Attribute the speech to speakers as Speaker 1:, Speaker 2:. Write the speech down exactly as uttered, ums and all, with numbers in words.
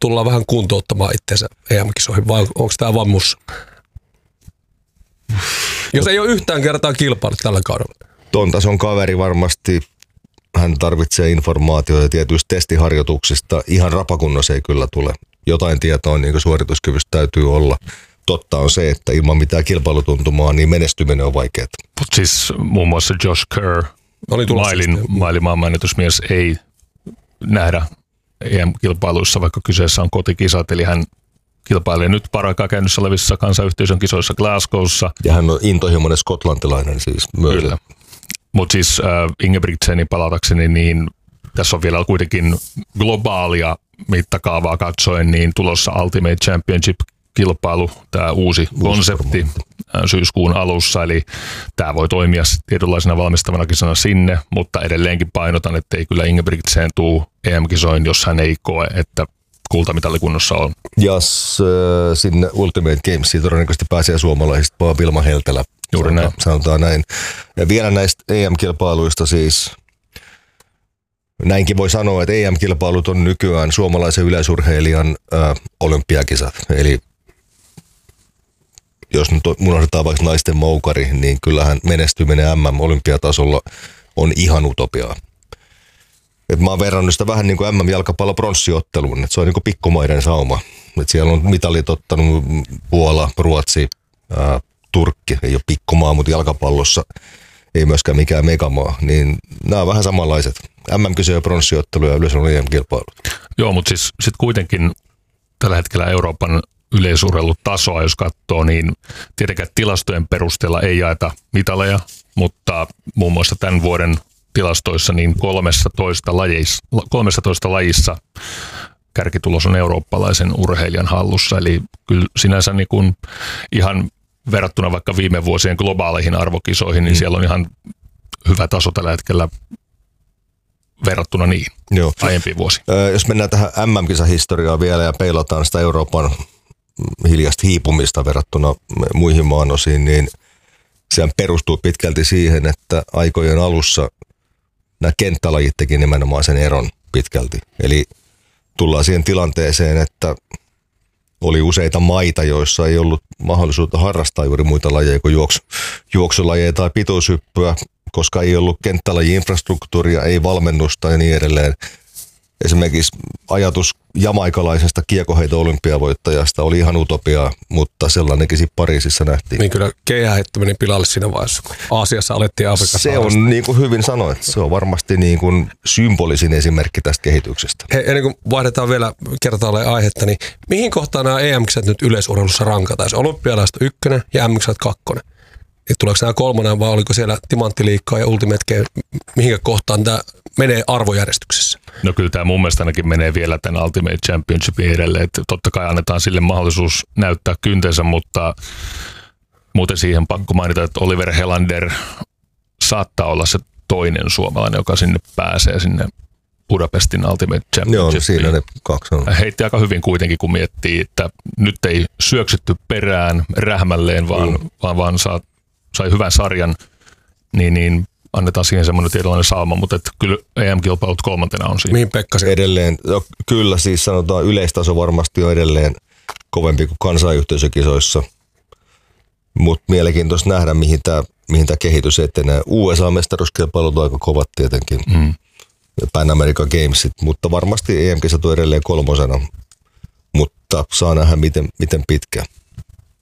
Speaker 1: tullaan vähän kuntouttamaan itseensä E M-kisoihin, vai onko tämä vaan mussa? Jos ei ole yhtään kertaa kilpailut tällä kaudella.
Speaker 2: Ton tason kaveri varmasti, hän tarvitsee informaatiota tietyistä testiharjoituksista. Ihan rapakunnossa ei kyllä tule. Jotain tietoa niin suorituskyvystä täytyy olla. Totta on se, että ilman mitään kilpailutuntumaa, niin menestyminen on vaikeaa.
Speaker 3: Mutta siis muun muassa Josh Kerr, mailin, mailin maanmenetysmies, ei nähdä E M-kilpailuissa, vaikka kyseessä on kotikisat, eli hän kilpailee nyt paraikaa käynnissä olevissa kansanyhteisön kisoissa Glasgowssa.
Speaker 2: Ja hän on intohimoinen skotlantilainen siis myös. Kyllä.
Speaker 3: Mutta siis äh, Ingebrigtsenin palatakseni, niin tässä on vielä kuitenkin globaalia mittakaavaa katsoen, niin tulossa Ultimate Championship-kilpailu, tämä uusi konsepti syyskuun alussa, eli tämä voi toimia tietynlaisena valmistavana kisana sinne, mutta edelleenkin painotan, että ei kyllä Ingebrigtsen tuu E M-kisoin, jos hän ei koe, että kultamitallikunnossa on.
Speaker 2: Ja s, äh, sinne Ultimate Gamesiin todennäköisesti pääsee suomalaisista vaan Vilma Heltelä.
Speaker 3: Juuri
Speaker 2: sanotaan,
Speaker 3: näin.
Speaker 2: Sanotaan näin. Ja vielä näistä E M-kilpailuista siis, näinkin voi sanoa, että E M-kilpailut on nykyään suomalaisen yleisurheilijan äh, olympiakisat. Eli jos nyt unohdetaan vaikka naisten moukari, niin kyllähän menestyminen M M-olympiatasolla on ihan utopiaa. Et mä oon verrannut sitä vähän niin kuin M M-jalkapallo pronssiotteluun, että se on niin kuin pikkumaiden sauma. Et siellä on mitalit ottanut Puola, Ruotsi, ää, Turkki, ei ole pikkumaa, mutta jalkapallossa ei myöskään mikään megamaa. Niin nämä on vähän samanlaiset. M M-kisoja, pronssiottelu ja yleensä on E M-kilpailut.
Speaker 3: Joo, mutta siis sit kuitenkin tällä hetkellä Euroopan yleisurheilutasoa, jos katsoo, niin tietenkään tilastojen perusteella ei jaeta mitaleja, mutta muun muassa tämän vuoden tilastoissa niin kolmetoista lajissa, kolmetoista lajissa kärkitulos on eurooppalaisen urheilijan hallussa, eli kyllä sinänsä niin kuin ihan verrattuna vaikka viime vuosien globaaleihin arvokisoihin, niin mm. siellä on ihan hyvä taso tällä hetkellä verrattuna niihin Joo. aiempiin vuosiin.
Speaker 2: Ö, jos mennään tähän M M-kisahistoriaan vielä ja peilataan sitä Euroopan hiljaista hiipumista verrattuna muihin maanosiin, niin sehän perustuu pitkälti siihen, että aikojen alussa nämä kenttälajit teki nimenomaan sen eron pitkälti. Eli tullaan siihen tilanteeseen, että oli useita maita, joissa ei ollut mahdollisuutta harrastaa juuri muita lajeja kuin juoksu, juoksulajeja tai pituushyppyä, koska ei ollut kenttälaji-infrastruktuuria, ei valmennusta ja niin edelleen. Esimerkiksi ajatus jamaikalaisesta kiekoheito-olympiavoittajasta oli ihan utopiaa, mutta sellainenkin sitten Pariisissa nähtiin.
Speaker 1: Niin kyllä keihäheitto meni pilalle siinä vaiheessa, kun Aasiassa alettiin Afrikassa.
Speaker 2: Se on harrastaa. Niin kuin hyvin sanoit, se on varmasti niin kuin symbolisin esimerkki tästä kehityksestä.
Speaker 1: He, ennen kuin vaihdetaan vielä kertaalleen aihetta, niin mihin kohtaan nämä E M-kisat nyt yleisurheilussa rankataan? Se olympialaiset on ykkönen ja M-kisat kakkonen. Niin tuleeko nämä kolmonen vai oliko siellä timanttiliikkaa ja ultimate game, mihinkä kohtaan tämä menee arvojärjestyksessä?
Speaker 3: No kyllä tämä mun mielestä ainakin menee vielä tämän Ultimate Championshipin edelleen, että totta kai annetaan sille mahdollisuus näyttää kyntensä, mutta muuten siihen pakko mainita, että Oliver Helander saattaa olla se toinen suomalainen, joka sinne pääsee sinne Budapestin Ultimate Championshipiin.
Speaker 2: Joo, siinä ne kaksi on.
Speaker 3: Heitti aika hyvin kuitenkin, kun miettii, että nyt ei syöksytty perään rähmälleen, vaan, mm. vaan, vaan saa, sai hyvän sarjan, niin, niin annetaan siihen semmoinen tietynlainen sauma, mutta että kyllä E M-kilpailut kolmantena on siinä.
Speaker 1: Mihin Pekka se?
Speaker 2: Edelleen, no, kyllä siis sanotaan yleistaso varmasti on edelleen kovempi kuin kansanyhteisökisoissa, mutta mielenkiintoista nähdä, mihin tämä mihin kehitys etenee. U S A-mestaruuskilpailut on aika kovat tietenkin, mm. Pan American Gamesit, mutta varmasti E M-kisat on edelleen kolmosena, mutta saa nähdä miten, miten pitkä.